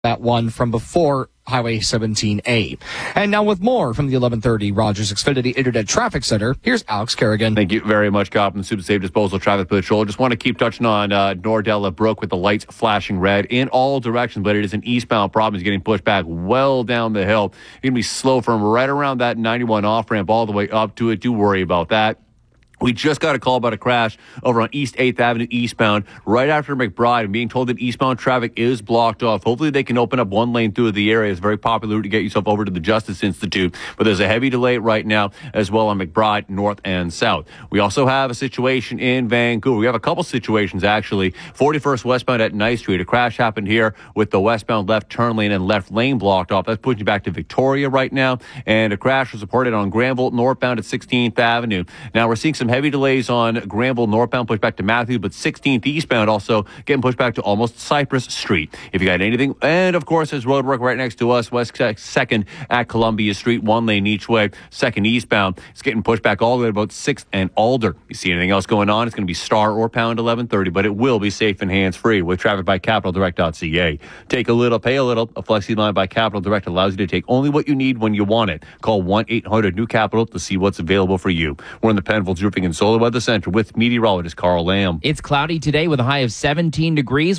that one from before Highway 17A. And now with more from the 1130 Rogers Xfinity Internet Traffic Center, here's Alex Kerrigan. Thank you very much, Cop, from the Super Safe Disposal Traffic Patrol. Just want to keep touching on Nordella Brook with the lights flashing red in all directions, but it is an eastbound problem. It's getting pushed back well down the hill. You're going to be slow from right around that 91 off-ramp all the way up to it. Do worry about that. We just got a call about a crash over on East 8th Avenue eastbound right after McBride and being told that eastbound traffic is blocked off. Hopefully they can open up one lane through the area. It's very popular route to get yourself over to the Justice Institute, but there's a heavy delay right now as well on McBride north and south. We also have a situation in Vancouver. We have a couple situations actually. 41st westbound at Nice Street. A crash happened here with the westbound left turn lane and left lane blocked off. That's pushing you back to Victoria right now. And a crash was reported on Granville northbound at 16th Avenue. Now we're seeing some heavy delays on Granville northbound, pushed back to Matthew, but 16th eastbound also getting pushed back to almost Cypress Street. If you got anything, and of course, there's road work right next to us, West 2nd at Columbia Street, one lane each way, 2nd eastbound. It's getting pushed back all the way to about 6th and Alder. You see anything else going on, it's going to be star or pound 1130, but it will be safe and hands-free with traffic by CapitalDirect.ca. Take a little, pay a little. A Flexi line by Capital Direct allows you to take only what you need when you want it. Call 1-800-NEW-CAPITAL to see what's available for you. We're in the Penfolds Roofing and Solar Weather Center with meteorologist Carl Lamb. It's cloudy today with a high of 17 degrees.